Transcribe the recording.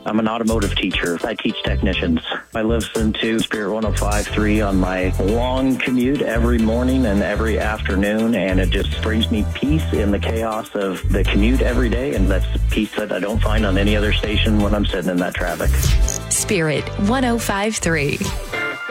I'm an automotive teacher. I teach technicians. I listen to Spirit 105.3 on my long commute every morning and every afternoon, and it just brings me peace in the chaos of the commute every day, and that's peace that I don't find on any other station when I'm sitting in that traffic. Spirit 105.3.